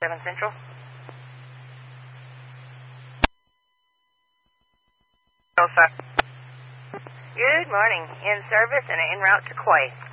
7 Central. Good morning. In service and en route to Quay.